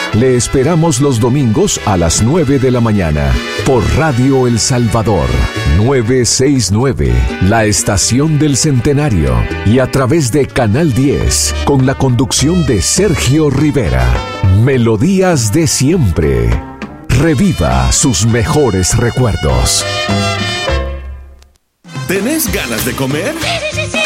Le esperamos los domingos a las 9 de la mañana por Radio El Salvador 969, la estación del Centenario, y a través de Canal 10 con la conducción de Sergio Rivera. Melodías de siempre. Reviva sus mejores recuerdos. ¿Tenés ganas de comer? Sí.